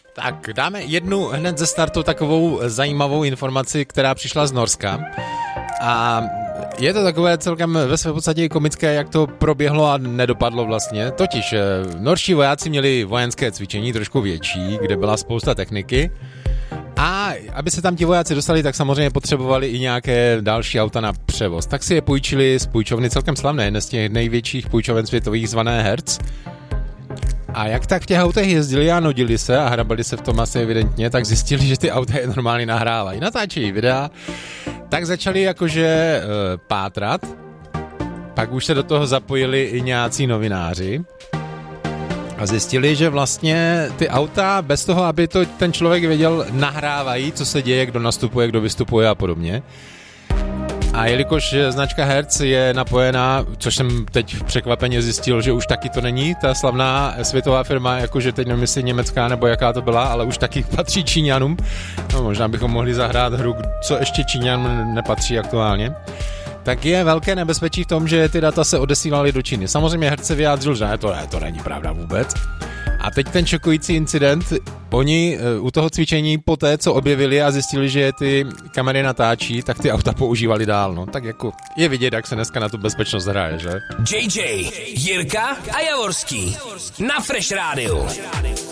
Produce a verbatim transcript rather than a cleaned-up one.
Tak dáme jednu hned ze startu takovou zajímavou informaci, která přišla z Norska. A je to takové celkem ve své podstatě komické, jak to proběhlo a nedopadlo vlastně. Totiž norští vojáci měli vojenské cvičení trošku větší, kde byla spousta techniky. A aby se tam ti vojáci dostali, tak samozřejmě potřebovali i nějaké další auta na převoz. Tak si je půjčili z půjčovny celkem slavné, jedna z těch největších půjčoven světových zvané Hertz. A jak tak v těch autech jezdili a nudili se a hrabali se v tom asi evidentně, tak zjistili, že ty auta je normálně nahrávají, natáčejí videa, tak začali jakože e, pátrat, pak už se do toho zapojili i nějací novináři a zjistili, že vlastně ty auta bez toho, aby to ten člověk věděl, nahrávají, co se děje, kdo nastupuje, kdo vystupuje a podobně. A jelikož značka Hertz je napojená, což jsem teď překvapeně zjistil, že už taky to není ta slavná světová firma, jakože teď nevím, jestli německá nebo jaká to byla, ale už taky patří Číňanům. No, možná bychom mohli zahrát hru, co ještě Číňanům nepatří aktuálně. Tak je velké nebezpečí v tom, že ty data se odesílaly do Číny. Samozřejmě Hertz se vyjádřil, že ne, to, ne, to není pravda vůbec. A teď ten šokující incident, oni u toho cvičení po té, co objevili a zjistili, že ty kamery natáčí, tak ty auta používali dál, no. Tak jako je vidět, jak se dneska na tu bezpečnost hraje, že? J J, Jirka a Javorský na Fresh Rádiu.